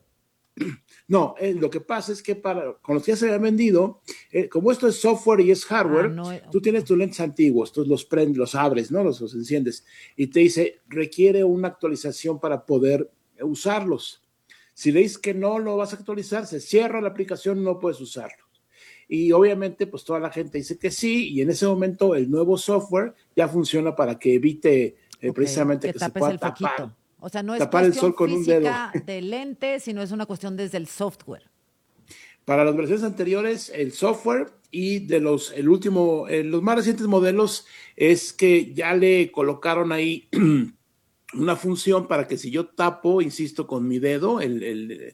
No, lo que pasa es que con los que ya se habían vendido, como esto es software y es hardware, tú tienes tus lentes antiguos, tú los prendes, los abres, ¿no? Los enciendes y te dice, requiere una actualización para poder usarlos. Si le dices que no lo vas a actualizar, se cierra la aplicación, no puedes usarlo. Y obviamente, pues toda la gente dice que sí, y en ese momento el nuevo software ya funciona para que evite precisamente que se pueda tapar. O sea, no es tapar el sol con un dedo. De lente, sino es una cuestión desde el software. Para las versiones anteriores, el software y de los más recientes modelos es que ya le colocaron ahí una función para que si yo tapo, insisto, con mi dedo, el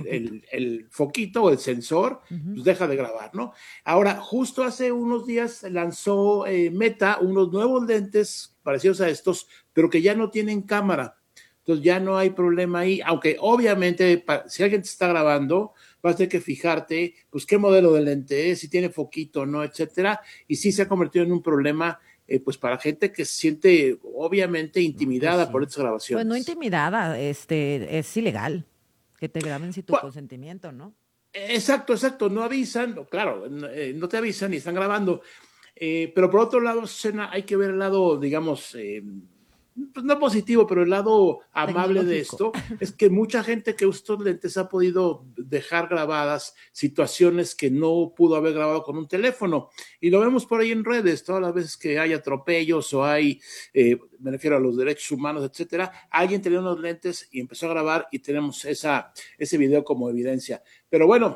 foquito o el sensor, pues deja de grabar, ¿no? Ahora, justo hace unos días lanzó Meta unos nuevos lentes parecidos a estos, pero que ya no tienen cámara. Entonces ya no hay problema ahí, aunque obviamente si alguien te está grabando, vas a tener que fijarte, pues qué modelo de lente es, si tiene foquito o no, etcétera, y sí se ha convertido en un problema, pues para gente que se siente obviamente intimidada por estas grabaciones. Pues no intimidada, es ilegal que te graben sin tu consentimiento, ¿no? Exacto, no avisan, claro, no te avisan y están grabando, pero por otro lado, hay que ver el lado, digamos, pues no positivo, pero el lado amable de esto es que mucha gente que usa estos lentes ha podido dejar grabadas situaciones que no pudo haber grabado con un teléfono. Y lo vemos por ahí en redes, todas las veces que hay atropellos o hay, me refiero a los derechos humanos, etcétera, alguien tenía unos lentes y empezó a grabar y tenemos ese video como evidencia. Pero bueno,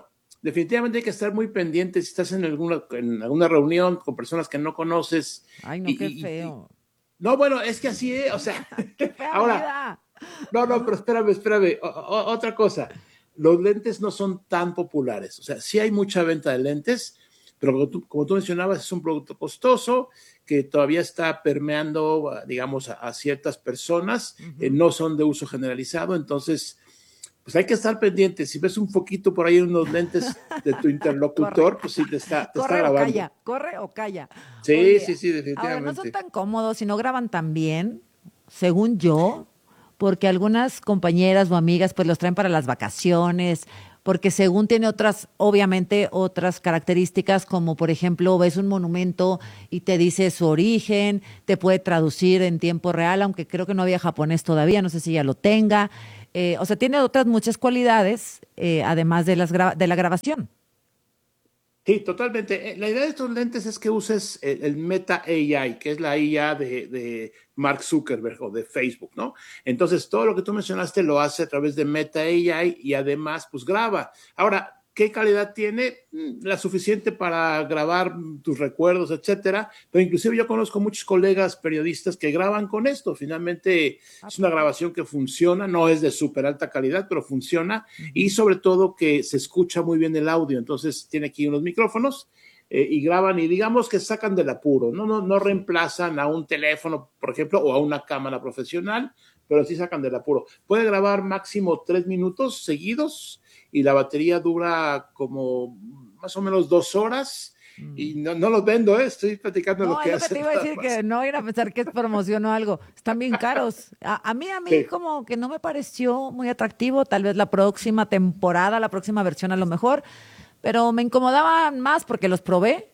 definitivamente hay que estar muy pendiente si estás en alguna reunión con personas que no conoces. Ay, no, qué feo. No, bueno, es que así es, o sea, qué fea ahora, vida. No, pero espérame. Otra cosa, los lentes no son tan populares. O sea, sí hay mucha venta de lentes, pero como tú mencionabas, es un producto costoso que todavía está permeando, digamos, a ciertas personas. No son de uso generalizado, entonces, pues hay que estar pendientes. Si ves un foquito por ahí en unos lentes de tu interlocutor, pues sí te está grabando. Corre o calla. Sí, Oye, sí, definitivamente. Ahora, no son tan cómodos y no graban tan bien, según yo, porque algunas compañeras o amigas pues los traen para las vacaciones, porque según tiene obviamente otras características, como por ejemplo ves un monumento y te dice su origen, te puede traducir en tiempo real, aunque creo que no había japonés todavía, no sé si ya lo tenga. O sea, tiene otras muchas cualidades, además de la grabación. Sí, totalmente. La idea de estos lentes es que uses el Meta AI, que es la IA de Mark Zuckerberg o de Facebook, ¿no? Entonces, todo lo que tú mencionaste lo hace a través de Meta AI y además, pues graba. Ahora, ¿qué calidad tiene? La suficiente para grabar tus recuerdos, etcétera. Pero inclusive yo conozco muchos colegas periodistas que graban con esto. Finalmente es una grabación que funciona, no es de súper alta calidad, pero funciona. Y sobre todo que se escucha muy bien el audio. Entonces tiene aquí unos micrófonos y graban y digamos que sacan del apuro. No reemplazan a un teléfono, por ejemplo, o a una cámara profesional, pero sí sacan del apuro. Puede grabar máximo 3 minutos seguidos y la batería dura como más o menos 2 horas y no los vendo, estoy platicando lo que hace. No, te iba a decir que no ir a pensar que es promoción o algo, están bien caros. A mí sí. Como que no me pareció muy atractivo, tal vez la próxima temporada, la próxima versión a lo mejor, pero me incomodaban más porque los probé.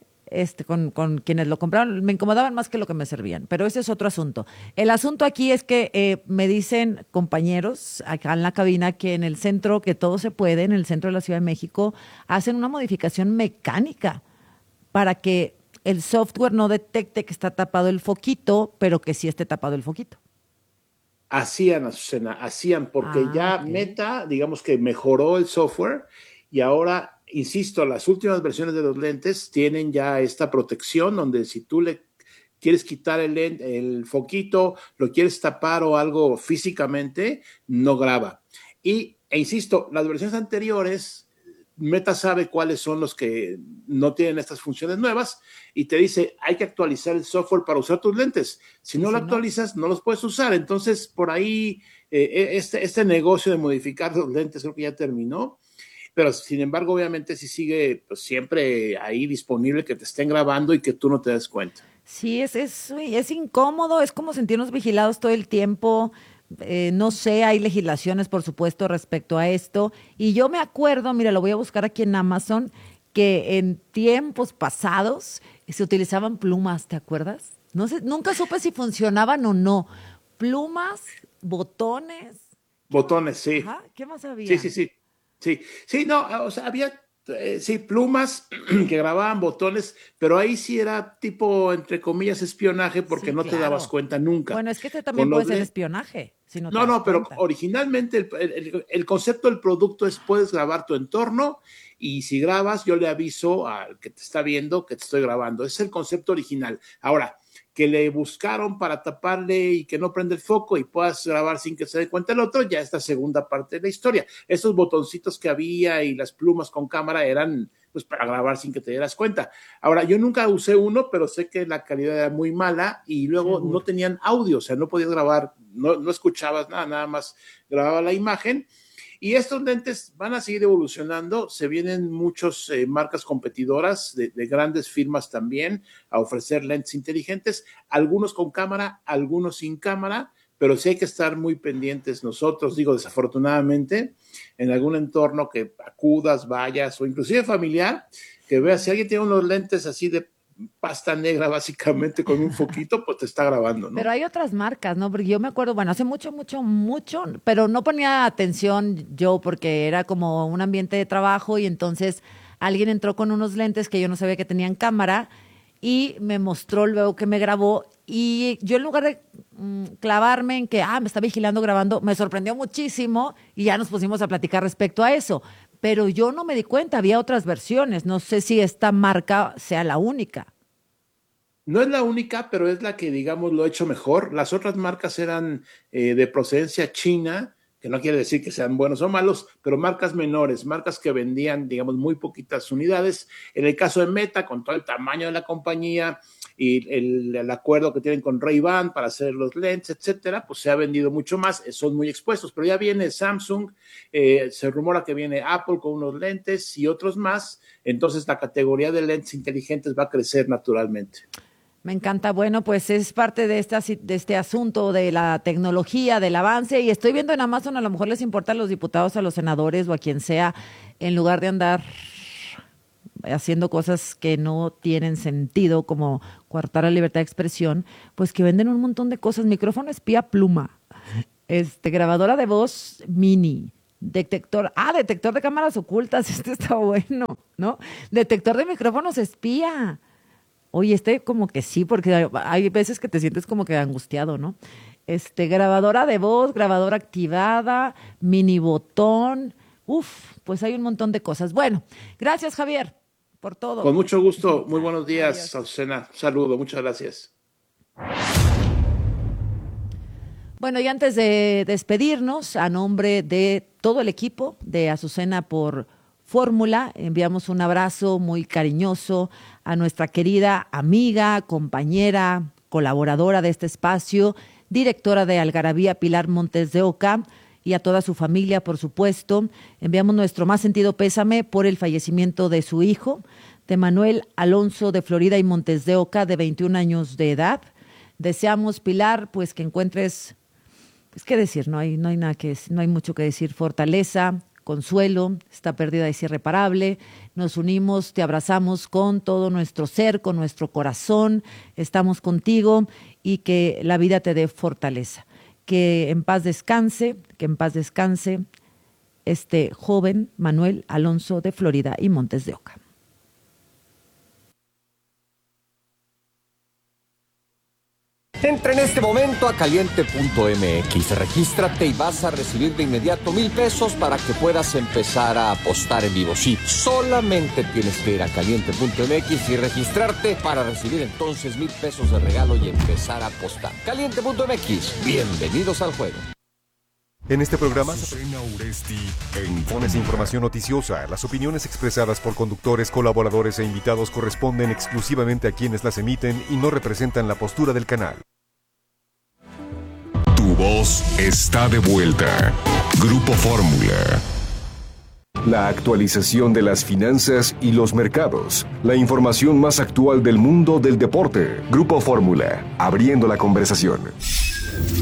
Con quienes lo compraron, me incomodaban más que lo que me servían, pero ese es otro asunto. El asunto aquí es que me dicen compañeros acá en la cabina que en el centro, que todo se puede, en el centro de la Ciudad de México, hacen una modificación mecánica para que el software no detecte que está tapado el foquito, pero que sí esté tapado el foquito. Hacían, Azucena, porque ya okay. Meta, digamos que mejoró el software y ahora... Insisto, las últimas versiones de los lentes tienen ya esta protección donde si tú le quieres quitar el foquito, lo quieres tapar o algo físicamente, no graba. E insisto, las versiones anteriores, Meta sabe cuáles son los que no tienen estas funciones nuevas y te dice, hay que actualizar el software para usar tus lentes. Si no lo actualizas, no los puedes usar. Entonces, por ahí, este negocio de modificar los lentes creo que ya terminó. Pero, sin embargo, obviamente sí sigue pues, siempre ahí disponible que te estén grabando y que tú no te des cuenta. Sí, es incómodo, es como sentirnos vigilados todo el tiempo. No sé, hay legislaciones, por supuesto, respecto a esto. Y yo me acuerdo, mira, lo voy a buscar aquí en Amazon, que en tiempos pasados se utilizaban plumas, ¿te acuerdas? No sé, nunca supe si funcionaban o no. Plumas, botones. Botones, sí. Ajá, ¿qué más había? Sí, no, o sea, había, plumas que grababan botones, pero ahí sí era tipo, entre comillas, espionaje porque no te dabas cuenta nunca. Bueno, es que también puede ser espionaje. Si no, pero originalmente el concepto del producto es puedes grabar tu entorno y si grabas yo le aviso al que te está viendo que te estoy grabando. Ese es el concepto original. Ahora, que le buscaron para taparle y que no prende el foco y puedas grabar sin que se dé cuenta el otro, ya esta segunda parte de la historia. Esos botoncitos que había y las plumas con cámara eran pues para grabar sin que te dieras cuenta. Ahora, yo nunca usé uno, pero sé que la calidad era muy mala y luego no tenían audio, o sea, no podías grabar, no escuchabas nada más grababa la imagen. Y estos lentes van a seguir evolucionando, se vienen muchas marcas competidoras de grandes firmas también a ofrecer lentes inteligentes, algunos con cámara, algunos sin cámara, pero sí hay que estar muy pendientes nosotros, digo desafortunadamente, en algún entorno que acudas, vayas o inclusive familiar, que veas si alguien tiene unos lentes así de pasta negra básicamente con un foquito, pues te está grabando, ¿no? Pero hay otras marcas, ¿no? Porque yo me acuerdo, bueno, hace mucho, pero no ponía atención yo porque era como un ambiente de trabajo y entonces alguien entró con unos lentes que yo no sabía que tenían cámara y me mostró luego que me grabó y yo en lugar de clavarme en que, me está vigilando, grabando, me sorprendió muchísimo y ya nos pusimos a platicar respecto a eso. pero yo no me di cuenta, había otras versiones. No sé si esta marca sea la única. No es la única, pero es la que, digamos, lo ha hecho mejor. Las otras marcas eran de procedencia china, que no quiere decir que sean buenos o malos, pero marcas menores, marcas que vendían, digamos, muy poquitas unidades. En el caso de Meta, con todo el tamaño de la compañía y el acuerdo que tienen con Ray-Ban para hacer los lentes, etcétera, pues se ha vendido mucho más, son muy expuestos. Pero ya viene Samsung, se rumora que viene Apple con unos lentes y otros más, entonces la categoría de lentes inteligentes va a crecer naturalmente. Me encanta. Bueno, pues es parte de este asunto de la tecnología, del avance, y estoy viendo en Amazon, a lo mejor les importa a los diputados, a los senadores o a quien sea, en lugar de andar haciendo cosas que no tienen sentido, como coartar la libertad de expresión, pues que venden un montón de cosas. Micrófono espía pluma, grabadora de voz mini, detector de cámaras ocultas, está bueno, ¿no? Detector de micrófonos espía. Oye, como que sí, porque hay veces que te sientes como que angustiado, ¿no? Grabadora de voz, grabadora activada, mini botón. Pues hay un montón de cosas. Bueno, gracias, Javier, por todo. Con mucho gusto. Muy buenos días, Azucena. Saludo, muchas gracias. Bueno, y antes de despedirnos, a nombre de todo el equipo de Azucena por Fórmula, enviamos un abrazo muy cariñoso a nuestra querida amiga, compañera, colaboradora de este espacio, directora de Algarabía, Pilar Montes de Oca, y a toda su familia, por supuesto. Enviamos nuestro más sentido pésame por el fallecimiento de su hijo, de Manuel Alonso de Florida y Montes de Oca, de 21 años de edad. Deseamos, Pilar, pues que encuentres, pues qué decir, no hay nada que, no hay mucho que decir, fortaleza, consuelo. Esta pérdida es irreparable. Nos unimos, te abrazamos con todo nuestro ser, con nuestro corazón. Estamos contigo y que la vida te dé fortaleza. Que en paz descanse este joven Manuel Alonso de Florida y Montes de Oca. Entra en este momento a caliente.mx, regístrate y vas a recibir de inmediato 1,000 pesos para que puedas empezar a apostar en vivo. Sí, solamente tienes que ir a caliente.mx y registrarte para recibir entonces 1,000 pesos de regalo y empezar a apostar. Caliente.mx, bienvenidos al juego. En este programa pones información noticiosa. Las opiniones expresadas por conductores, colaboradores e invitados corresponden exclusivamente a quienes las emiten y no representan la postura del canal. Tu voz está de vuelta. Grupo Fórmula. La actualización de las finanzas y los mercados. La información más actual del mundo del deporte. Grupo Fórmula, abriendo la conversación.